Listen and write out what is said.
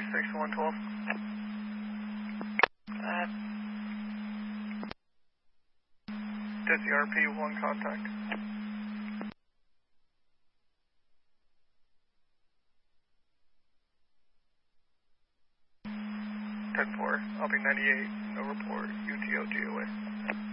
6112. Dizzy RP, 1 contact. 10-4, I'll be 98, no report, UTO GOA.